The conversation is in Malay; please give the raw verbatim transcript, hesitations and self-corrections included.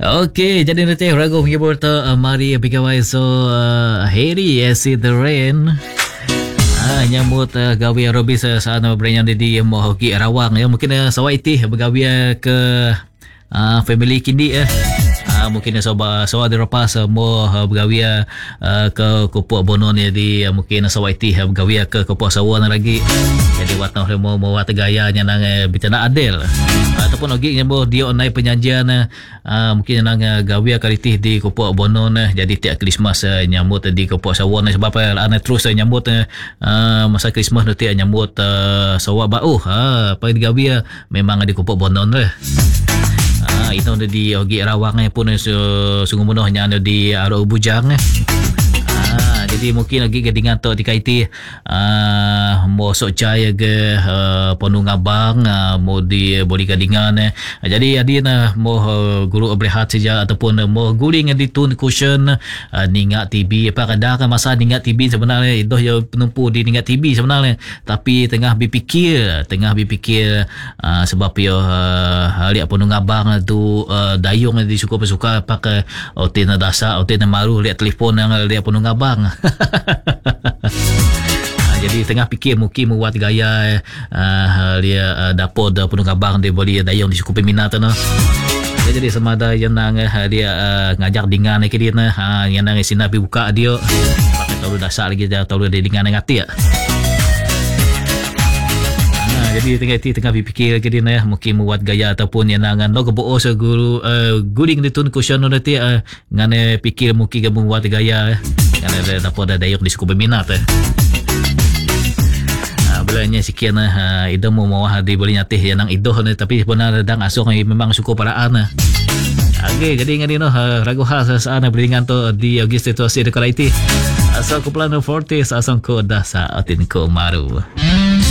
Okey, jadi nanti ragu menghibur tu uh, mari bigawai so uh, Harry acid the rain. Ah, nyambut uh, gawi Robi sa sana berenyan di Mohoki Rawang ya, mungkin uh, sawaiti begawi ke uh, family kindi eh. Uh, mungkin soba soba di rapas uh, mo uh, begawi uh, ke Kupuk Bonon ya di uh, mungkin sawaiti uh, begawi ke Kupuk Sawan lagi. Jadi watang mo mo wat gaya nya nang uh, bitana adel. Uh, ataupun ogi nya mo dia online penyanjian uh, mungkin nang uh, gawi kalitih di Kupuk Bonon uh, jadi tiap Christmas uh, nyambut di Kupuk Sawan uh, sebab uh, ana terus uh, nyambut uh, masa Christmas nanti uh, nyambut uh, sawa bau ha apa gawi uh, memang di Kupuk Bonon lah. Ah, itu di Ogi Rawang pun sungguh menuhnya di Aro Bujang. Ah, jadi mungkin lagi gedingan tu dikaiti ah mo sok jaya ke uh, Ponung Abang uh, mo di boli gedingan eh. Jadi adina mo uh, guru berehat saja ataupun uh, mo guling di tun cushion uh, ningat T V apa kadang masa ningat T V sebenarnya itu yo penumpu di ningat T V sebenarnya tapi tengah berfikir tengah berfikir uh, sebab yo uh, lihat Ponung Abang tu uh, dayung di suka-suka pakai hotel dasar hotel maru lihat telefon yang lihat Ponung Abang. Jadi tengah fikir mungkin membuat gaya uh, dia uh, dapur uh, Ponung Abang dia boleh dayung di suku peminat tu no. Jadi semada yang nang uh, dia uh, ngajak dengan ke dia nah uh, yang nang sinar pi buka dia pakai tahu dasar lagi dia tahu dia dengan ngati ya. Jadi tengah tengah fikir ke dia nah mungkin membuat gaya ataupun yang nang no gebo so guru uh, guling di tun cushion nanti uh, ngane fikir mungkin ke membuat gaya kan ada dapur ada dayung di suku peminat eh. Ah belanya sekian ah uh, itu mau mau di boleh nyatih yang nang idoh ni tapi sebenarnya dang asuh memang suku paraan. Okey jadi ngani no uh, ragu khas sana beringan tu di August situasi de quality. Asal ko plano forte asal ko dasa atin ko maru.